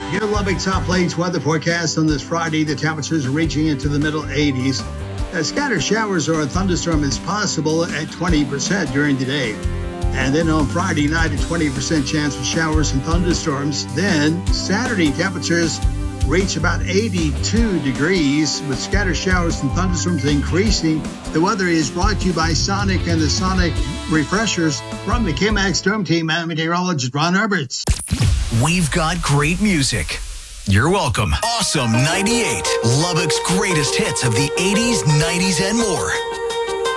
Your Lubbock Top Plains weather forecast on this Friday. The temperatures are reaching into the middle 80s. Scattered showers or a thunderstorm is possible at 20% during the day. And then on Friday night, a 20% chance of showers and thunderstorms. Then Saturday, temperatures reach about 82 degrees with scattered showers and thunderstorms increasing. The weather is brought to you by Sonic and the Sonic Refreshers. From the KMAX Storm Team, I'm meteorologist Ron Roberts. We've got great music. You're welcome. Awesome 98, Lubbock's greatest hits of the 80s, 90s, and more.